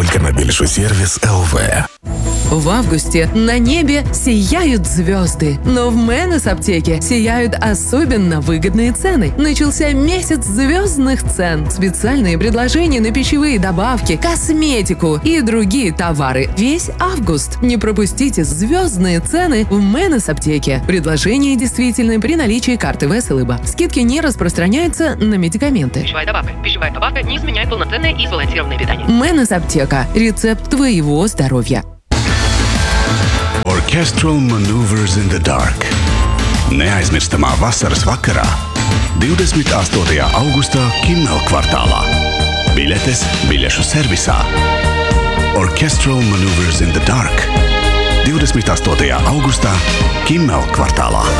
только на Більшосервіс ЛВ. В августе на небе сияют звезды, но в Мэнес аптеке сияют особенно выгодные цены. Начался месяц звездных цен. Специальные предложения на пищевые добавки, косметику и другие товары. Весь август. Не пропустите звездные цены в Мэнес аптеке. Предложения действительны при наличии карты ВСЛИБа. Скидки не распространяются на медикаменты. Пищевая добавка не изменяет полноценное и сбалансированное питание. Мэнес аптека. Рецепт твоего здоровья. Orchestral Maneuvers in the Dark. Neaizmirstamā vasaras vakarā 28. augustā Kimmel kvartālā. Biļetes biļešu servisā. Orchestral Maneuvers in the Dark 28. augustā Kimmel kvartālā.